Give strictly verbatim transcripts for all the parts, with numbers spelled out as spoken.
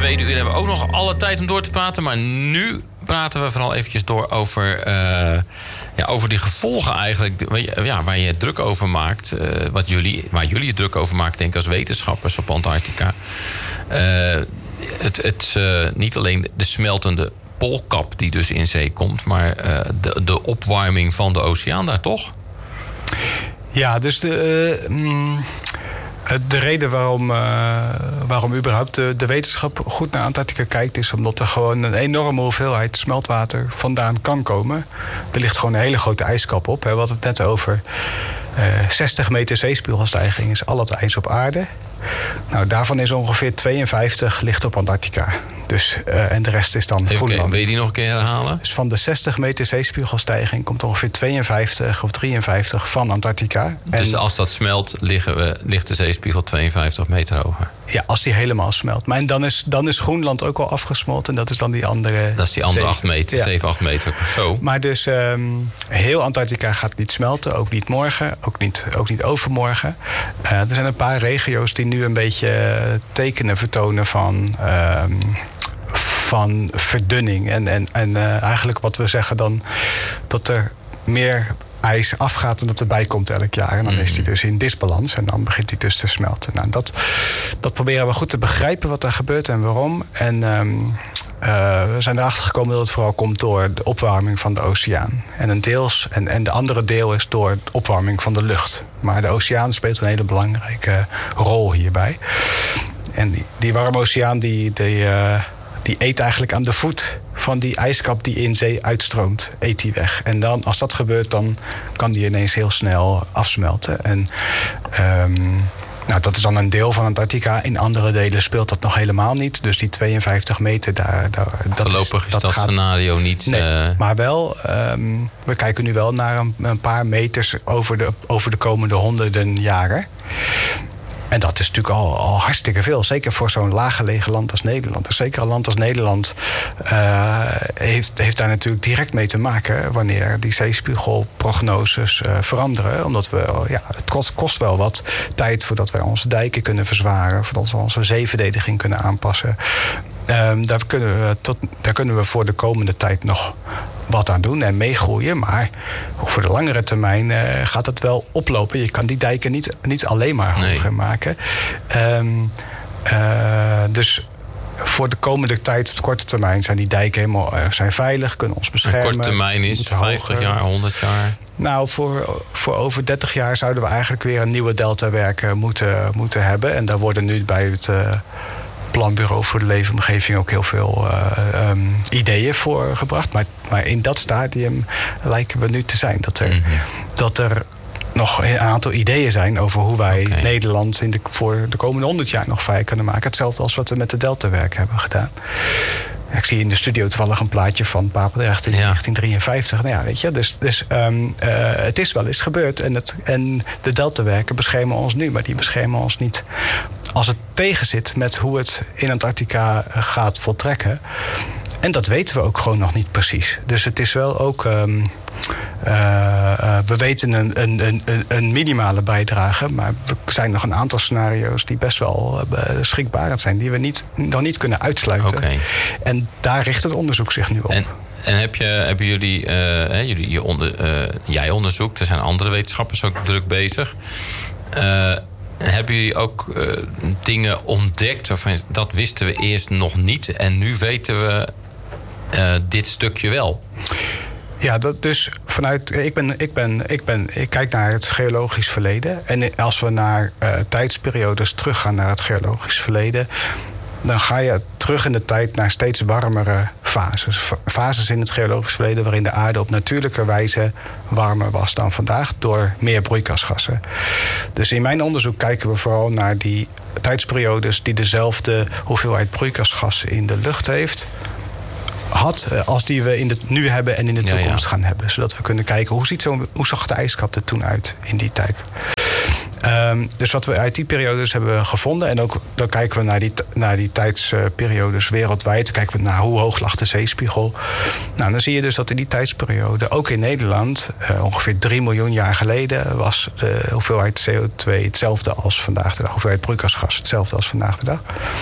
tweede uur hebben we ook nog alle tijd om door te praten. Maar nu praten we vooral eventjes door over, uh, ja, over die gevolgen eigenlijk. Ja, waar je het druk over maakt. Uh, wat jullie, waar jullie het druk over maken, denk ik, als wetenschappers op Antarctica. Uh, het, het, uh, niet alleen de smeltende poolkap die dus in zee komt, maar uh, de, de opwarming van de oceaan daar, toch? Ja, dus de, uh, mm, de reden waarom, uh, waarom überhaupt de, de wetenschap goed naar Antarctica kijkt, is omdat er gewoon een enorme hoeveelheid smeltwater vandaan kan komen. Er ligt gewoon een hele grote ijskap op. Hè. We hadden het net over uh, zestig meter zeespiegelstijging is al het ijs op aarde. Nou, daarvan is ongeveer tweeënvijftig ligt op Antarctica. Dus, uh, en de rest is dan Groenland. Wil je die nog een keer herhalen? Dus van de zestig meter zeespiegelstijging komt ongeveer tweeënvijftig of drieënvijftig van Antarctica. Dus en als dat smelt, liggen we, ligt de zeespiegel tweeënvijftig meter hoger? Ja, als die helemaal smelt. Maar dan is, dan is Groenland ook al afgesmolten. Dat is dan die andere... Dat is die andere acht meter, ja. zeven, acht meter of zo. Maar dus um, heel Antarctica gaat niet smelten. Ook niet morgen, ook niet, ook niet overmorgen. Uh, er zijn een paar regio's die nu een beetje tekenen vertonen van... Um, van verdunning. En, en, en uh, eigenlijk wat we zeggen dan... dat er meer ijs afgaat en dat erbij komt elk jaar. En dan is die dus in disbalans en dan begint hij dus te smelten. Nou, dat, dat proberen we goed te begrijpen wat er gebeurt en waarom. En um, uh, we zijn erachter gekomen dat het vooral komt door de opwarming van de oceaan. En een deels, en, en de andere deel is door de opwarming van de lucht. Maar de oceaan speelt een hele belangrijke rol hierbij. En die, die warme oceaan die... die uh, die eet eigenlijk aan de voet van die ijskap die in zee uitstroomt, eet die weg. En dan, als dat gebeurt, dan kan die ineens heel snel afsmelten. En um, nou, dat is dan een deel van Antarctica. In andere delen speelt dat nog helemaal niet. Dus die tweeënvijftig meter, daar, daar, dat Voorlopig is, is dat, dat gaat, scenario niet... Nee, uh... maar wel, um, we kijken nu wel naar een, een paar meters over de, over de komende honderden jaren. En dat is natuurlijk al, al hartstikke veel. Zeker voor zo'n laaggelegen land als Nederland. Dus zeker een land als Nederland uh, heeft, heeft daar natuurlijk direct mee te maken wanneer die zeespiegelprognoses uh, veranderen. Omdat we, ja, het kost, kost wel wat tijd voordat wij onze dijken kunnen verzwaren. Voordat we onze zeeverdediging kunnen aanpassen. Um, daar, kunnen we tot, daar kunnen we voor de komende tijd nog wat aan doen en meegroeien. Maar voor de langere termijn uh, gaat het wel oplopen. Je kan die dijken niet, niet alleen maar hoger nee. maken. Um, uh, dus voor de komende tijd, op korte termijn, zijn die dijken helemaal uh, zijn veilig, kunnen ons beschermen. Een korte termijn is vijftig jaar, honderd jaar? Nou, voor, voor over dertig jaar zouden we eigenlijk weer een nieuwe deltawerken moeten, moeten hebben. En daar worden nu bij het Uh, Planbureau voor de Leefomgeving ook heel veel uh, um, ideeën voor gebracht. Maar, maar in dat stadium lijken we nu te zijn. Dat er, mm-hmm. dat er nog een aantal ideeën zijn over hoe wij okay. Nederland in de, voor de komende honderd jaar nog vrij kunnen maken. Hetzelfde als wat we met de Deltawerk hebben gedaan. Ik zie in de studio toevallig een plaatje van Papendrecht in ja. negentien drieënvijftig. Nou ja, weet je, dus, dus um, uh, het is wel eens gebeurd. En, het, en de Deltawerken beschermen ons nu, maar die beschermen ons niet als het tegenzit met hoe het in Antarctica gaat voltrekken. En dat weten we ook gewoon nog niet precies. Dus het is wel ook Um, Uh, uh, we weten een, een, een, een minimale bijdrage, maar er zijn nog een aantal scenario's die best wel uh, schrikbarend zijn, die we niet, nog niet kunnen uitsluiten. Okay. En daar richt het onderzoek zich nu op. En, en heb je, hebben jullie, uh, jullie je onder, uh, jij onderzoekt, er zijn andere wetenschappers ook druk bezig. Uh, hebben jullie ook uh, dingen ontdekt waarvan dat wisten we eerst nog niet en nu weten we uh, dit stukje wel? Ja, dat dus vanuit. Ik, ben, ik, ben, ik, ben, ik kijk naar het geologisch verleden. En als we naar uh, tijdsperiodes teruggaan naar het geologisch verleden, dan ga je terug in de tijd naar steeds warmere fases. Fases in het geologisch verleden waarin de aarde op natuurlijke wijze warmer was dan vandaag door meer broeikasgassen. Dus in mijn onderzoek kijken we vooral naar die tijdsperiodes die dezelfde hoeveelheid broeikasgassen in de lucht heeft. had als die we in het nu hebben en in de toekomst ja, ja. gaan hebben. Zodat we kunnen kijken hoe, ziet zo, hoe zag de ijskap er toen uit in die tijd. Um, dus wat we uit die periodes hebben gevonden, en ook dan kijken we naar die, naar die tijdsperiodes wereldwijd, dan kijken we naar hoe hoog lag de zeespiegel. Nou, dan zie je dus dat in die tijdsperiode, ook in Nederland, uh, ongeveer drie miljoen jaar geleden, was de hoeveelheid C O twee hetzelfde als vandaag de dag, hoeveelheid broeikasgas hetzelfde als vandaag de dag.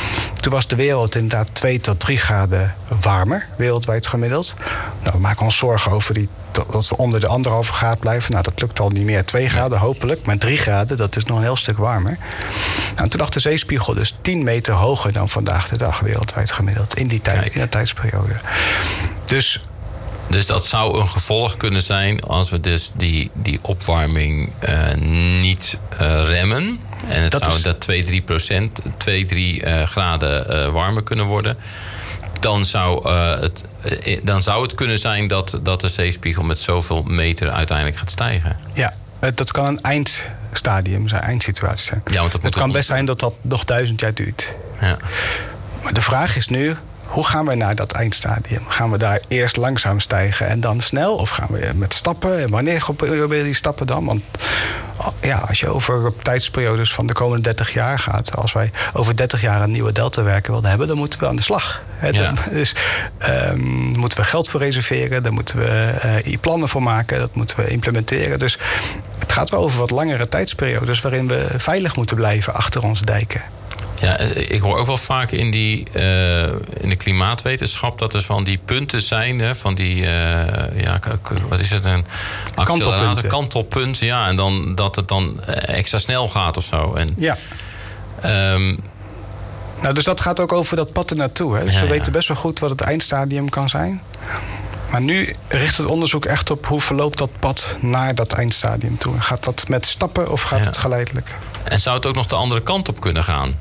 toen was de wereld inderdaad twee tot drie graden warmer, wereldwijd gemiddeld. Nou, we maken ons zorgen over die, dat we onder de anderhalve graad blijven. Nou, dat lukt al niet meer. Twee graden hopelijk, maar drie graden, dat is nog een heel stuk warmer. Nou, toen lag de zeespiegel dus tien meter hoger dan vandaag de dag, wereldwijd gemiddeld. In die tijd, in de tijdsperiode. Dus... Dus dat zou een gevolg kunnen zijn als we dus die, die opwarming uh, niet uh, remmen. En het dat zou is... dat twee, drie procent, twee, drie uh, graden uh, warmer kunnen worden. Dan zou, uh, het, uh, dan zou het kunnen zijn dat, dat de zeespiegel met zoveel meter uiteindelijk gaat stijgen. Ja, dat kan een eindstadium zijn, eindsituatie zijn. Ja, want dat het kan best zijn dat dat nog duizend jaar duurt. Ja. Maar de vraag is nu... Hoe gaan we naar dat eindstadium? Gaan we daar eerst langzaam stijgen en dan snel? Of gaan we met stappen? En wanneer gebeuren die stappen dan? Want ja, als je over tijdsperiodes van de komende dertig jaar gaat... als wij over dertig jaar een nieuwe deltawerken wilden hebben... dan moeten we aan de slag. Hè? Ja. Dus um, moeten we geld voor reserveren. Daar moeten we uh, plannen voor maken. Dat moeten we implementeren. Dus het gaat wel over wat langere tijdsperiodes... waarin we veilig moeten blijven achter onze dijken. Ja, ik hoor ook wel vaak in, die, uh, in de klimaatwetenschap... dat er van die punten zijn, hè, van die... Uh, ja, wat is het? Een kantelpunten. Kantelpunten, ja. En dan, dat het dan extra snel gaat of zo. En, ja. Um, nou, dus dat gaat ook over dat pad ernaartoe. Hè. Dus ja, we weten ja. best wel goed wat het eindstadium kan zijn. Maar nu richt het onderzoek echt op... hoe verloopt dat pad naar dat eindstadium toe? Gaat dat met stappen of gaat ja. het geleidelijk? En zou het ook nog de andere kant op kunnen gaan?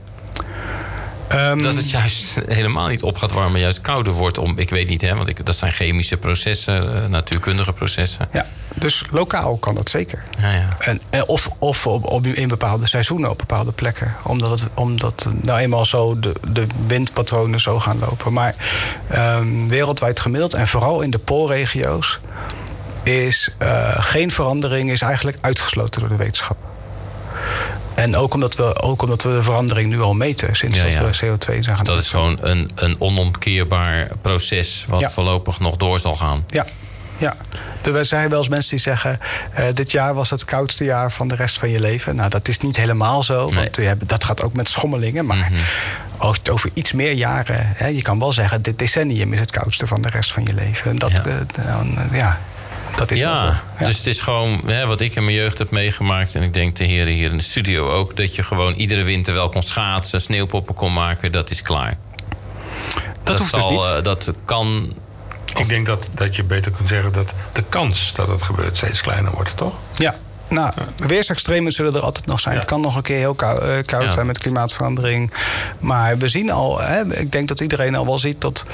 Um, dat het juist helemaal niet op gaat warmen, juist kouder wordt. Om, ik weet niet, hè, want ik, dat zijn chemische processen, natuurkundige processen. Ja, dus lokaal kan dat zeker. Ja, ja. En, of of op, op, in bepaalde seizoenen op bepaalde plekken. Omdat, het, omdat nou eenmaal zo de, de windpatronen zo gaan lopen. Maar um, wereldwijd gemiddeld en vooral in de poolregio's... is uh, geen verandering is eigenlijk uitgesloten door de wetenschap. En ook omdat, we, ook omdat we de verandering nu al meten sinds ja, dat ja. we C O twee zijn gaan. Dat is gewoon een, een onomkeerbaar proces wat ja. voorlopig nog door zal gaan. Ja, ja. Er zijn wel eens mensen die zeggen... Uh, dit jaar was het koudste jaar van de rest van je leven. Nou, dat is niet helemaal zo. Nee. Want je hebt, dat gaat ook met schommelingen. Maar mm-hmm. over iets meer jaren... Hè, je kan wel zeggen, dit decennium is het koudste van de rest van je leven. En dat, ja... Uh, uh, ja Dat is ja, ja, dus het is gewoon hè, wat ik in mijn jeugd heb meegemaakt... en ik denk de heren hier in de studio ook... dat je gewoon iedere winter wel kon schaatsen... sneeuwpoppen kon maken, dat is klaar. Dat, dat hoeft zal, dus niet. Uh, dat kan... Of... Ik denk dat, dat je beter kunt zeggen... dat de kans dat het gebeurt steeds kleiner wordt, toch? Ja. Nou, ja. weersextremen zullen er altijd nog zijn. Ja. Het kan nog een keer heel koud, uh, koud ja. zijn met klimaatverandering. Maar we zien al... Hè, ik denk dat iedereen al wel ziet dat...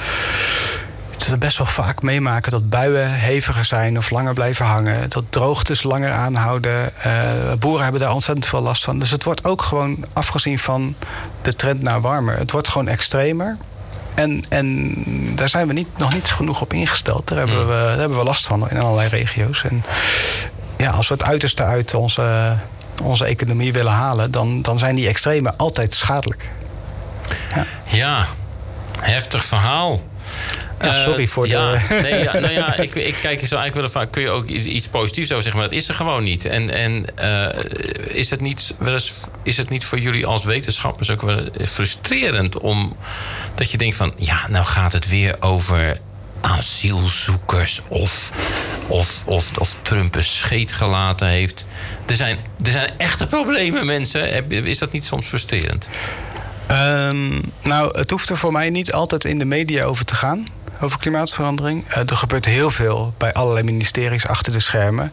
dat we best wel vaak meemaken dat buien heviger zijn of langer blijven hangen. Dat droogtes langer aanhouden. Uh, boeren hebben daar ontzettend veel last van. Dus het wordt ook gewoon, afgezien van de trend naar warmer... het wordt gewoon extremer. En, en daar zijn we niet, nog niet genoeg op ingesteld. Daar hebben, we, daar hebben we last van in allerlei regio's. En ja, als we het uiterste uit onze, onze economie willen halen... Dan, dan zijn die extremen altijd schadelijk. Ja, ja heftig verhaal. Ja, sorry voor uh, ja, de... Nee, ja, nou ja, ik, ik kijk zo eigenlijk wel vaak... kun je ook iets, iets positiefs over zeggen, maar dat is er gewoon niet. En, en uh, is, het niet wel eens, is het niet voor jullie als wetenschappers ook wel frustrerend... om dat je denkt van, ja, nou gaat het weer over asielzoekers... of, of, of, of Trump een scheet gelaten heeft. Er zijn, er zijn echte problemen, mensen. Is dat niet soms frustrerend? Um, nou, het hoeft er voor mij niet altijd in de media over te gaan... over klimaatverandering. Uh, er gebeurt heel veel bij allerlei ministeries achter de schermen.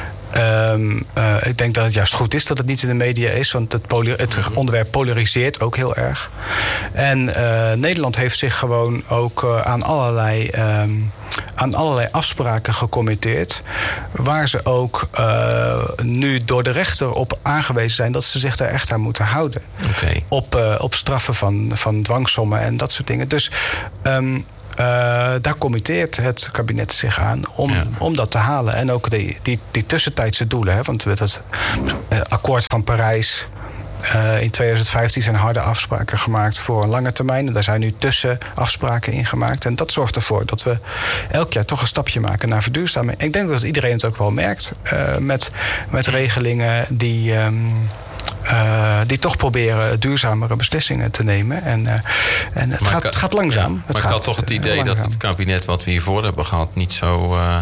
Um, uh, ik denk dat het juist goed is dat het niet in de media is... want het, poli- het onderwerp polariseert ook heel erg. En uh, Nederland heeft zich gewoon ook uh, aan allerlei... Um, aan allerlei afspraken gecommitteerd... waar ze ook uh, nu door de rechter op aangewezen zijn... dat ze zich daar echt aan moeten houden. Okay. Op, uh, op straffen van, van dwangsommen en dat soort dingen. Dus um, uh, daar committeert het kabinet zich aan om, ja. om dat te halen. En ook die, die, die tussentijdse doelen. Hè, want met het uh, akkoord van Parijs... Uh, in tweeduizend vijftien zijn harde afspraken gemaakt voor een lange termijn. En daar zijn nu tussenafspraken in gemaakt. En dat zorgt ervoor dat we elk jaar toch een stapje maken naar verduurzaming. Ik denk dat iedereen het ook wel merkt. Uh, met, met regelingen die, um, uh, die toch proberen duurzamere beslissingen te nemen. En, uh, en het, gaat, kan, het gaat langzaam. Ja, het maar gaat, ik had toch het idee uh, dat het kabinet wat we hiervoor hebben gehad niet zo... Uh,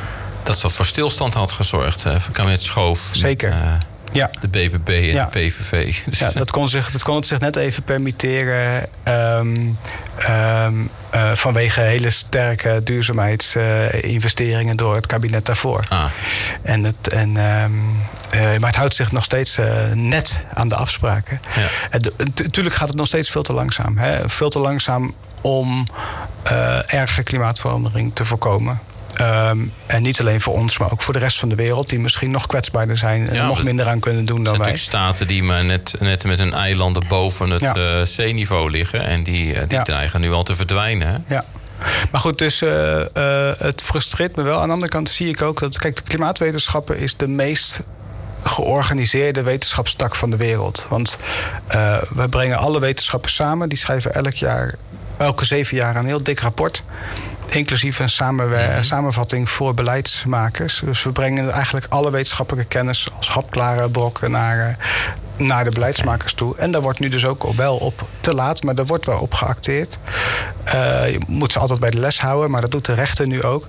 dat dat voor stilstand had gezorgd. Uh, het kabinet Schoof. Zeker. Uh, Ja. De B B B en ja. de P V V. Dus ja, dat kon, zich, dat kon het zich net even permitteren. Um, um, uh, vanwege hele sterke duurzaamheidsinvesteringen uh, door het kabinet daarvoor. Ah. En het, en, um, uh, maar het houdt zich nog steeds uh, net aan de afspraken. Ja. En natuurlijk gaat het nog steeds veel te langzaam. Hè? Veel te langzaam om uh, erge klimaatverandering te voorkomen. Um, en niet alleen voor ons, maar ook voor de rest van de wereld... die misschien nog kwetsbaarder zijn en ja, nog minder aan kunnen doen dan wij. Er zijn staten die maar net, net met hun eilanden boven het ja. uh, zeeniveau liggen... en die, uh, die ja. dreigen nu al te verdwijnen. Hè? Ja. Maar goed, dus uh, uh, het frustreert me wel. Aan de andere kant zie ik ook dat... Kijk, de klimaatwetenschappen is de meest georganiseerde wetenschapstak van de wereld. Want uh, we brengen alle wetenschappers samen. Die schrijven elk jaar, elke zeven jaar een heel dik rapport... inclusief een samenwe- mm-hmm. samenvatting voor beleidsmakers. Dus we brengen eigenlijk alle wetenschappelijke kennis... als hapklare brokken naar, naar de beleidsmakers toe. En daar wordt nu dus ook wel op te laat... maar daar wordt wel op geacteerd. Uh, je moet ze altijd bij de les houden... maar dat doet de rechter nu ook.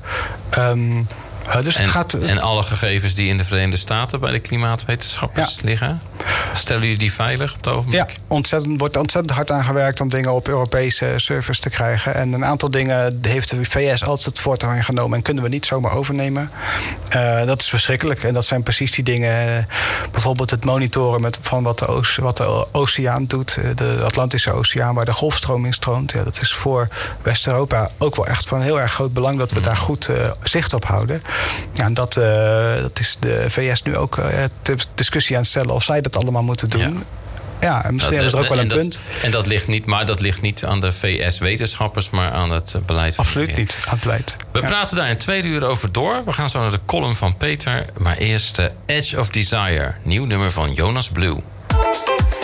Um, Uh, dus en, het gaat, en alle gegevens die in de Verenigde Staten bij de klimaatwetenschappers ja. liggen, stellen jullie die veilig op het ogenblik? Ja, ontzettend, wordt ontzettend hard aan gewerkt om dingen op Europese servers te krijgen. En een aantal dingen heeft de V S altijd het voortouw genomen en kunnen we niet zomaar overnemen. Uh, dat is verschrikkelijk. En dat zijn precies die dingen, bijvoorbeeld het monitoren met, van wat de, oce- wat de oceaan doet, de Atlantische Oceaan, waar de golfstroom in stroomt. Ja, dat is voor West-Europa ook wel echt van heel erg groot belang dat we mm. daar goed uh, zicht op houden. Ja, en dat, uh, dat is de V S nu ook uh, de discussie aan het stellen of zij dat allemaal moeten doen. Ja. Ja, en misschien hebben ze er ook wel een en punt. Dat, en dat ligt niet, maar dat ligt niet aan de V S-wetenschappers, maar aan het beleid. Van Absoluut niet, aan het beleid. We ja. praten daar in tweede uur over door. We gaan zo naar de column van Peter. Maar eerst uh, Edge of Desire, nieuw nummer van Jonas Blue.